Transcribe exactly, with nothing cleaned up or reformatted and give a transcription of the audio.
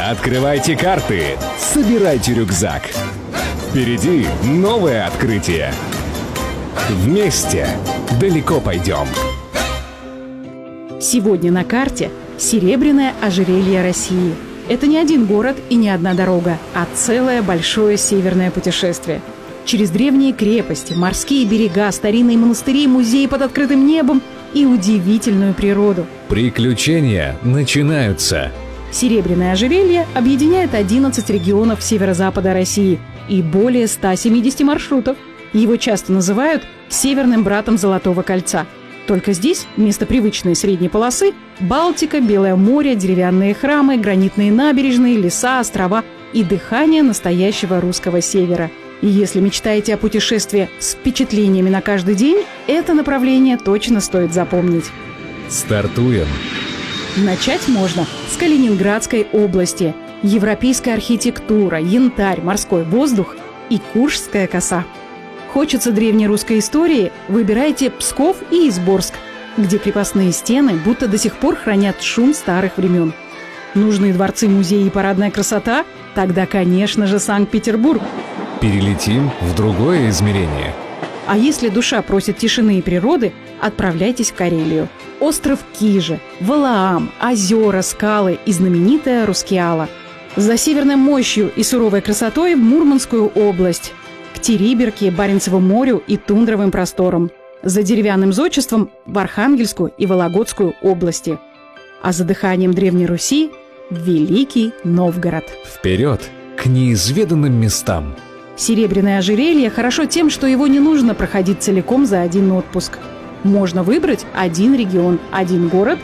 Открывайте карты, собирайте рюкзак. Впереди новое открытие. Вместе далеко пойдем. Сегодня на карте Серебряное ожерелье России. Это не один город и не одна дорога, а целое большое северное путешествие. Через древние крепости, морские берега, старинные монастыри, музеи под открытым небом и удивительную природу. Приключения начинаются. Серебряное ожерелье объединяет одиннадцать регионов северо-запада России и более ста семидесяти маршрутов. Его часто называют «северным братом Золотого кольца». Только здесь вместо привычной средней полосы – Балтика, Белое море, деревянные храмы, гранитные набережные, леса, острова и дыхание настоящего русского севера. И если мечтаете о путешествии с впечатлениями на каждый день, это направление точно стоит запомнить. Стартуем! Начать можно с Калининградской области. Европейская архитектура, янтарь, морской воздух и Куршская коса. Хочется древнерусской истории? Выбирайте Псков и Изборск, где крепостные стены будто до сих пор хранят шум старых времен. Нужны дворцы, музеи и парадная красота? Тогда, конечно же, Санкт-Петербург. Перелетим в другое измерение. А если душа просит тишины и природы, отправляйтесь в Карелию. Остров Кижи, Валаам, озера, скалы и знаменитая Рускеала. За северной мощью и суровой красотой в Мурманскую область. К Териберке, Баренцеву морю и тундровым просторам. За деревянным зодчеством в Архангельскую и Вологодскую области. А за дыханием Древней Руси в Великий Новгород. Вперед к неизведанным местам! Серебряное ожерелье хорошо тем, что его не нужно проходить целиком за один отпуск. Можно выбрать один регион, один город